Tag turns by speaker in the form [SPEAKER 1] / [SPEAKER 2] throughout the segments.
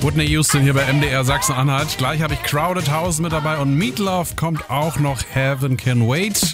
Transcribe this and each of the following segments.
[SPEAKER 1] Whitney Houston hier bei MDR Sachsen-Anhalt. Gleich habe ich Crowded House mit dabei und Meatloaf kommt auch noch. Heaven Can Wait.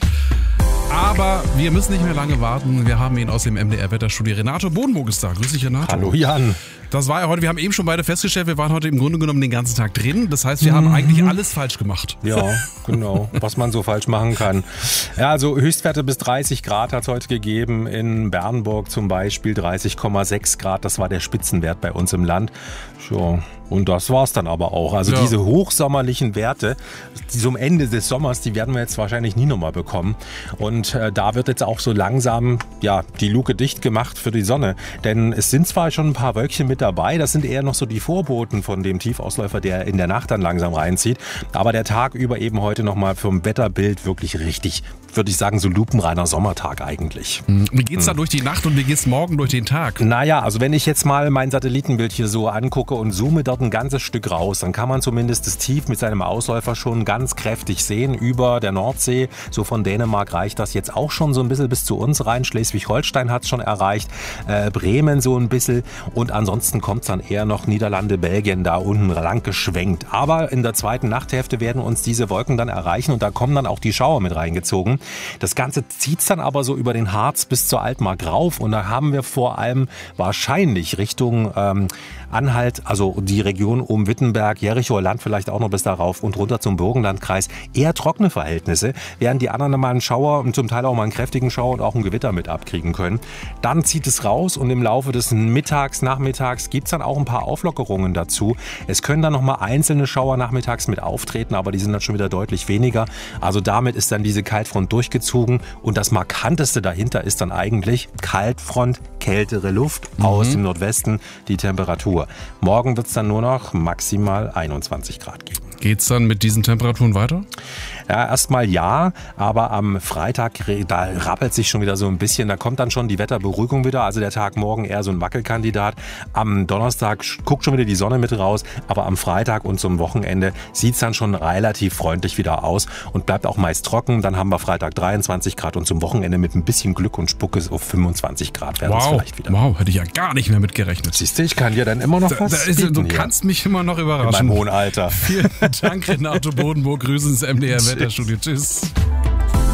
[SPEAKER 1] Aber wir müssen nicht mehr lange warten. Wir haben ihn aus dem MDR-Wetterstudio. Renato Bodenburg ist da. Grüß dich, Renato.
[SPEAKER 2] Hallo, Jan.
[SPEAKER 1] Das war ja heute, wir haben eben schon beide festgestellt, wir waren heute im Grunde genommen den ganzen Tag drin. Das heißt, wir haben eigentlich alles falsch gemacht.
[SPEAKER 2] Ja, genau, was man so falsch machen kann. Ja, also Höchstwerte bis 30 Grad hat es heute gegeben. In Bernburg zum Beispiel 30,6 Grad. Das war der Spitzenwert bei uns im Land. Ja, und das war's dann aber auch. Also diese hochsommerlichen Werte, zum Ende des Sommers, die werden wir jetzt wahrscheinlich nie nochmal bekommen. Und da wird jetzt auch so langsam die Luke dicht gemacht für die Sonne. Denn es sind zwar schon ein paar Wölkchen mit dabei, das sind eher noch so die Vorboten von dem Tiefausläufer, der in der Nacht dann langsam reinzieht. Aber der Tag über eben heute nochmal vom Wetterbild wirklich richtig, würde ich sagen, so lupenreiner Sommertag eigentlich.
[SPEAKER 1] Wie geht's da durch die Nacht und wie geht's morgen durch den Tag?
[SPEAKER 2] Naja, also wenn ich jetzt mal mein Satellitenbild hier so angucke und zoome dort ein ganzes Stück raus, dann kann man zumindest das Tief mit seinem Ausläufer schon ganz kräftig sehen über der Nordsee. So von Dänemark reicht das jetzt auch schon so ein bisschen bis zu uns rein. Schleswig-Holstein hat es schon erreicht, Bremen so ein bisschen und ansonsten kommt es dann eher noch Niederlande, Belgien da unten lang geschwenkt. Aber in der zweiten Nachthälfte werden uns diese Wolken dann erreichen und da kommen dann auch die Schauer mit reingezogen. Das Ganze zieht dann aber so über den Harz bis zur Altmark rauf und da haben wir vor allem wahrscheinlich Richtung Anhalt, also die Region um Wittenberg, Jerichoer Land vielleicht auch noch bis darauf und runter zum Burgenlandkreis, eher trockene Verhältnisse, während die anderen mal einen Schauer und zum Teil auch mal einen kräftigen Schauer und auch ein Gewitter mit abkriegen können. Dann zieht es raus und im Laufe des Nachmittags gibt es dann auch ein paar Auflockerungen dazu. Es können dann noch mal einzelne Schauer nachmittags mit auftreten, aber die sind dann schon wieder deutlich weniger. Also damit ist dann diese Kaltfront durchgezogen und das Markanteste dahinter ist dann eigentlich Kaltfront, kältere Luft aus dem Nordwesten, die Temperatur. Morgen wird es dann nur noch maximal 21 Grad geben.
[SPEAKER 1] Geht's dann mit diesen Temperaturen weiter?
[SPEAKER 2] Ja, erstmal ja, aber am Freitag, da rappelt sich schon wieder so ein bisschen. Da kommt dann schon die Wetterberuhigung wieder. Also der Tag morgen eher so ein Wackelkandidat. Am Donnerstag guckt schon wieder die Sonne mit raus. Aber am Freitag und zum Wochenende sieht es dann schon relativ freundlich wieder aus und bleibt auch meist trocken. Dann haben wir Freitag 23 Grad und zum Wochenende mit ein bisschen Glück und Spucke auf 25 Grad werden es vielleicht wieder.
[SPEAKER 1] Wow, hätte ich ja gar nicht mehr mit gerechnet.
[SPEAKER 2] Siehst du, ich kann dir dann immer noch was bieten
[SPEAKER 1] Du kannst mich immer noch überraschen.
[SPEAKER 2] In meinem hohen Alter.
[SPEAKER 1] Vielen Dank, Renato Bodenburg. Grüßen ins MDR Wetterstudio. Tschüss.